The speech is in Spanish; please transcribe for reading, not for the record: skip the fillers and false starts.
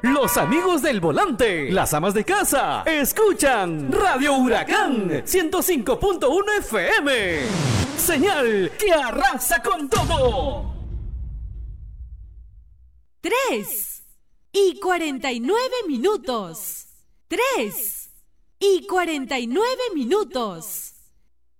Los amigos del volante, las amas de casa, escuchan Radio Huracán 105.1 FM. Señal que arrasa con todo. 3:49. 3:49.